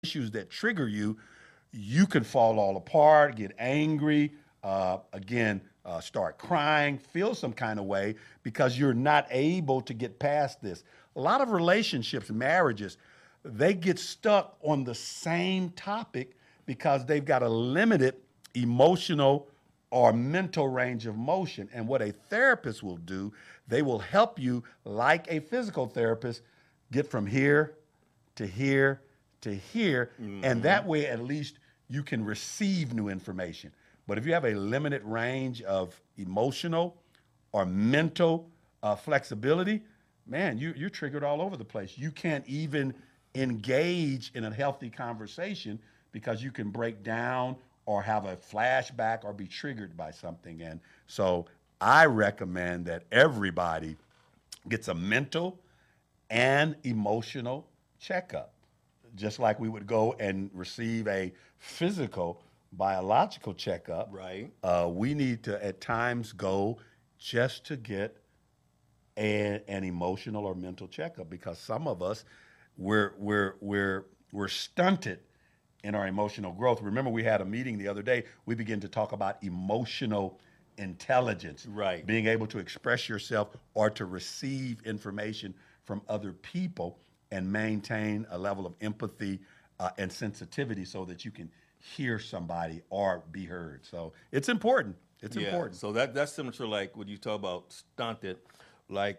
issues that trigger you, you can fall all apart, get angry, start crying, feel some kind of way because you're not able to get past this. A lot of relationships, marriages, they get stuck on the same topic because they've got a limited emotional or mental range of motion. And what a therapist will do, they will help you, like a physical therapist, get from here to here to here. And that way, at least, you can receive new information. But if you have a limited range of emotional or mental flexibility, man, you're triggered all over the place. You can't even engage in a healthy conversation because you can break down or have a flashback or be triggered by something. And so I recommend that everybody gets a mental and emotional checkup, just like we would go and receive a physical biological checkup. Right. We need to at times go just to get an emotional or mental checkup because some of us we're stunted in our emotional growth. Remember, we had a meeting the other day. We began to talk about emotional intelligence, Right. being able to express yourself or to receive information from other people and maintain a level of empathy and sensitivity so that you can hear somebody or be heard. So it's important. It's Yeah. important. So that's similar to like when you talk about stunted, like